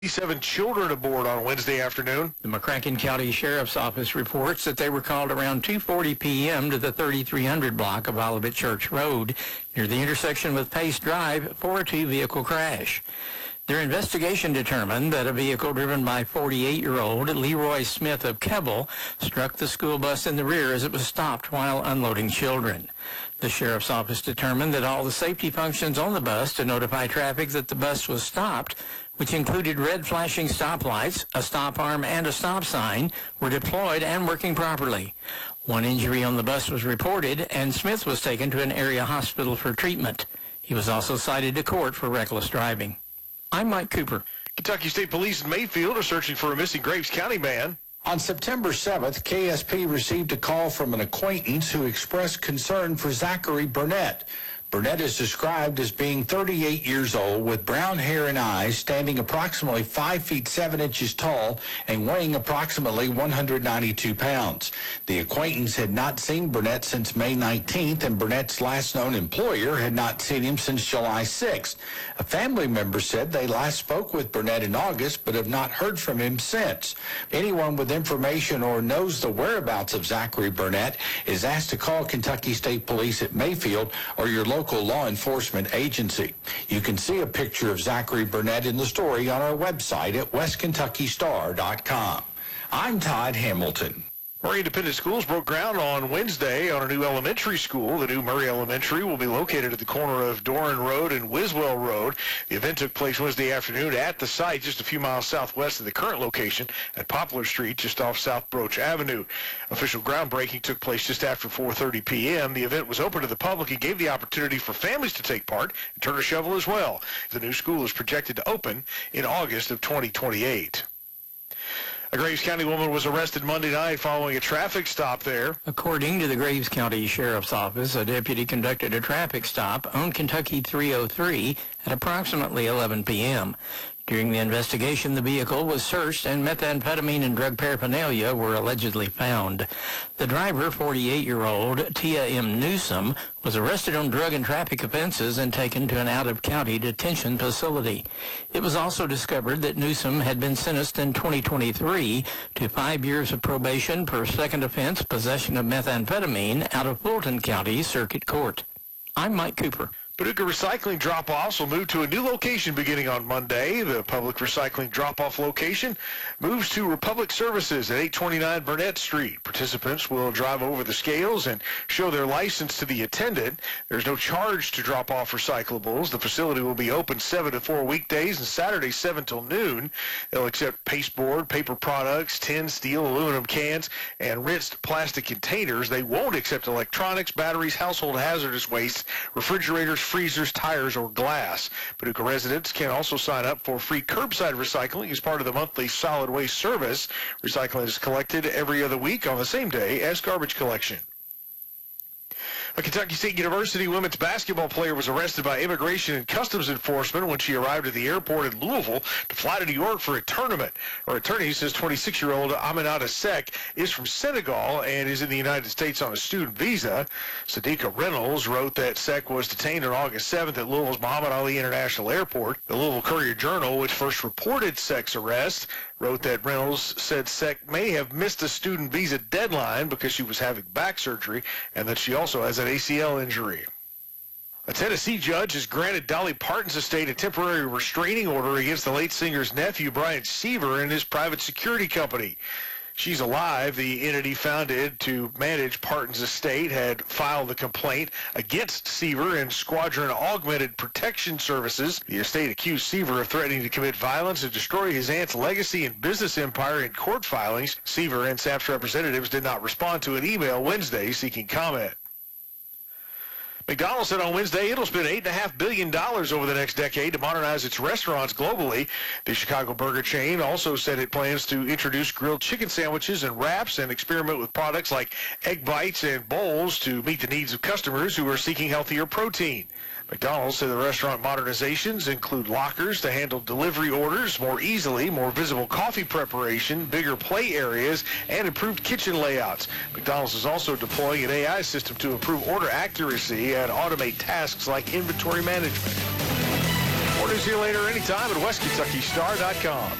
7 children aboard on Wednesday afternoon. The McCracken County Sheriff's Office reports that they were called around 2:40 p.m. to the 3300 block of Olivet Church Road near the intersection with Pace Drive for a two-vehicle crash. Their investigation determined that a vehicle driven by 48-year-old Leroy Smith of Keble struck the school bus in the rear as it was stopped while unloading children. The Sheriff's Office determined that all the safety functions on the bus to notify traffic that the bus was stopped, which included red flashing stoplights, a stop arm, and a stop sign, were deployed and working properly. One injury on the bus was reported, and Smith was taken to an area hospital for treatment. He was also cited to court for reckless driving. I'm Mike Cooper. Kentucky State Police in Mayfield are searching for a missing Graves County man. On September 7th, KSP received a call from an acquaintance who expressed concern for Zachary Burnett. Burnett is described as being 38 years old with brown hair and eyes, standing approximately 5 feet 7 inches tall and weighing approximately 192 pounds. The acquaintance had not seen Burnett since May 19th, and Burnett's last known employer had not seen him since July 6th. A family member said they last spoke with Burnett in August but have not heard from him since. Anyone with information or knows the whereabouts of Zachary Burnett is asked to call Kentucky State Police at Mayfield or your local law enforcement agency. You can see a picture of Zachary Burnett in the story on our website at westkentuckystar.com. I'm Todd Hamilton. Murray Independent Schools broke ground on Wednesday on a new elementary school. The new Murray Elementary will be located at the corner of Doran Road and Wiswell Road. The event took place Wednesday afternoon at the site just a few miles southwest of the current location at Poplar Street, just off South Broach Avenue. Official groundbreaking took place just after 4:30 p.m. The event was open to the public and gave the opportunity for families to take part and turn a shovel as well. The new school is projected to open in August of 2028. A Graves County woman was arrested Monday night following a traffic stop there. According to the Graves County Sheriff's Office, a deputy conducted a traffic stop on Kentucky 303 at approximately 11 p.m. During the investigation, the vehicle was searched and methamphetamine and drug paraphernalia were allegedly found. The driver, 48-year-old Tia M. Newsom, was arrested on drug and traffic offenses and taken to an out-of-county detention facility. It was also discovered that Newsom had been sentenced in 2023 to 5 years of probation per second offense, possession of methamphetamine, out of Fulton County Circuit Court. I'm Mike Cooper. Paducah recycling drop-offs will move to a new location beginning on Monday. The public recycling drop-off location moves to Republic Services at 829 Burnett Street. Participants will drive over the scales and show their license to the attendant. There's no charge to drop off recyclables. The facility will be open 7 to 4 weekdays and Saturdays 7 till noon. They'll accept pasteboard, paper products, tin, steel, aluminum cans, and rinsed plastic containers. They won't accept electronics, batteries, household hazardous waste, refrigerators, freezers, tires, or glass. Paducah residents can also sign up for free curbside recycling as part of the monthly solid waste service. Recycling is collected every other week on the same day as garbage collection. A Kentucky State University women's basketball player was arrested by Immigration and Customs Enforcement when she arrived at the airport in Louisville to fly to New York for a tournament. Her attorney says 26-year-old Aminata Sek is from Senegal and is in the United States on a student visa. Sadiqa Reynolds wrote that Sek was detained on August 7th at Louisville's Muhammad Ali International Airport. The Louisville Courier-Journal, which first reported Sek's arrest, wrote that Reynolds said Sek may have missed a student visa deadline because she was having back surgery and that she also has an ACL injury. A Tennessee judge has granted Dolly Parton's estate a temporary restraining order against the late singer's nephew, Brian Seaver, and his private security company. She's Alive, the entity founded to manage Parton's estate, had filed a complaint against Seaver and Squadron Augmented Protection Services. The estate accused Seaver of threatening to commit violence and destroy his aunt's legacy and business empire in court filings. Seaver and SAP's representatives did not respond to an email Wednesday seeking comment. McDonald's said on Wednesday it'll spend $8.5 billion over the next decade to modernize its restaurants globally. The Chicago burger chain also said it plans to introduce grilled chicken sandwiches and wraps and experiment with products like egg bites and bowls to meet the needs of customers who are seeking healthier protein. McDonald's said the restaurant modernizations include lockers to handle delivery orders more easily, more visible coffee preparation, bigger play areas, and improved kitchen layouts. McDonald's is also deploying an AI system to improve order accuracy and automate tasks like inventory management. More news here later anytime at WestKentuckyStar.com.